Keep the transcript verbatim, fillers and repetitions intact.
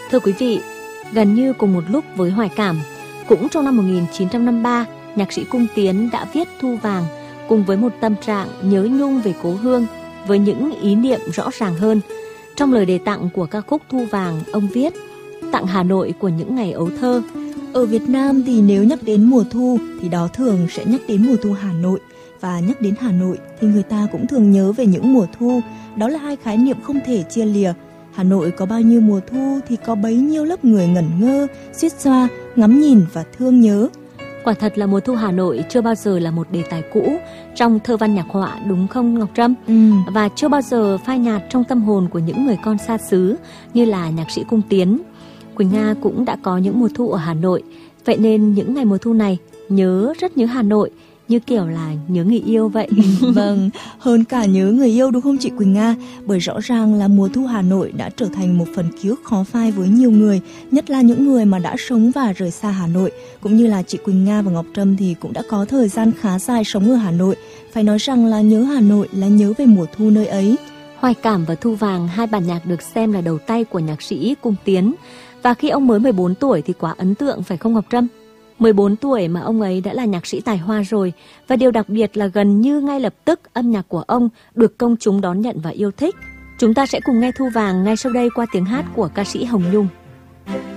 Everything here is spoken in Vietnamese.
Thưa quý vị, gần như cùng một lúc với Hoài Cảm, cũng trong năm một nghìn chín trăm năm mươi ba, nhạc sĩ Cung Tiến đã viết Thu Vàng cùng với một tâm trạng nhớ nhung về cố hương với những ý niệm rõ ràng hơn. Trong lời đề tặng của ca khúc Thu Vàng, ông viết: tặng Hà Nội của những ngày ấu thơ. Ở Việt Nam thì nếu nhắc đến mùa thu thì đó thường sẽ nhắc đến mùa thu Hà Nội. Và nhắc đến Hà Nội thì người ta cũng thường nhớ về những mùa thu. Đó là hai khái niệm không thể chia lìa. Hà Nội có bao nhiêu mùa thu thì có bấy nhiêu lớp người ngẩn ngơ, suýt xoa, ngắm nhìn và thương nhớ. Quả thật là mùa thu Hà Nội chưa bao giờ là một đề tài cũ trong thơ văn nhạc họa, đúng không Ngọc Trâm? Ừ. Và chưa bao giờ phai nhạt trong tâm hồn của những người con xa xứ như là nhạc sĩ Cung Tiến. Quỳnh Nga cũng đã có những mùa thu ở Hà Nội. Vậy nên những ngày mùa thu này nhớ, rất nhớ Hà Nội, như kiểu là nhớ người yêu vậy. Vâng, hơn cả nhớ người yêu đúng không chị Quỳnh Nga? Bởi rõ ràng là mùa thu Hà Nội đã trở thành một phần ký ức khó phai với nhiều người, nhất là những người mà đã sống và rời xa Hà Nội. Cũng như là chị Quỳnh Nga và Ngọc Trâm thì cũng đã có thời gian khá dài sống ở Hà Nội. Phải nói rằng là nhớ Hà Nội là nhớ về mùa thu nơi ấy. Hoài Cảm và Thu Vàng, hai bản nhạc được xem là đầu tay của nhạc sĩ Cung Tiến. Và khi ông mới mười bốn tuổi thì quá ấn tượng, phải không Ngọc Trâm? mười bốn tuổi mà ông ấy đã là nhạc sĩ tài hoa rồi. Và điều đặc biệt là gần như ngay lập tức âm nhạc của ông được công chúng đón nhận và yêu thích. Chúng ta sẽ cùng nghe Thu Vàng ngay sau đây qua tiếng hát của ca sĩ Hồng Nhung.